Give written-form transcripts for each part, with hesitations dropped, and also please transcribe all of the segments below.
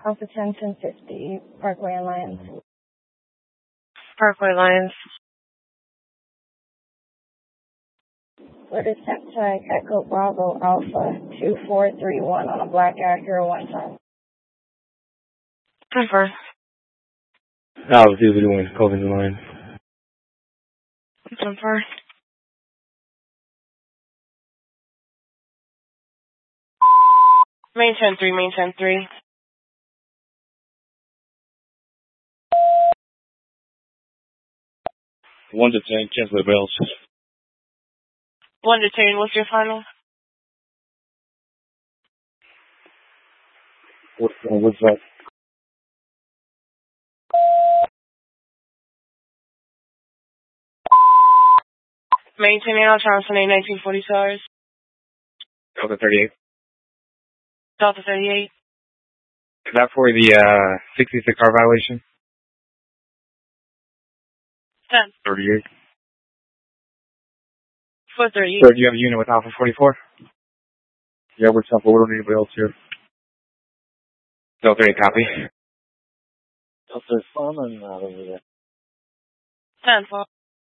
Alpha 10-1050, Parkway and Lyons. Parkway Lyons. What is tag Echo Bravo Alpha 2431 on a black Acura 110? Confirm. Alpha 231, Colvin and Lyons. Confirm. Main 10-3, main 10-3. 1 to 10, cancel the bells. 1 to 10, what's your final? What's that? Main 10 out, Johnson A 1940 SARS. Delta 38. Delta 38. Is that for the 66 car violation? 10. 38. For 38. So do you have a unit with Alpha 44? Yeah, we're Alpha. We don't need anybody else here. Delta 38, copy. Delta is fun and not over there. 10 4.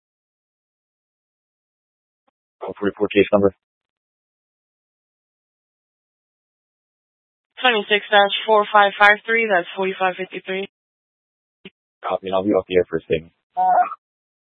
Alpha 44 case number. 26-4553, that's 4553. Copy, and I'll be off the air for a statement.